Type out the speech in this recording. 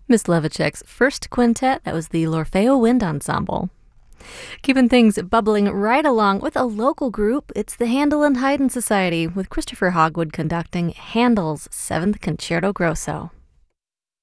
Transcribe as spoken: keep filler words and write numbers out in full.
Miss Levichek's first quintet, that was the L'Orfeo Wind Ensemble. Keeping things bubbling right along with a local group, it's the Handel and Haydn Society, with Christopher Hogwood conducting Handel's Seventh Concerto Grosso.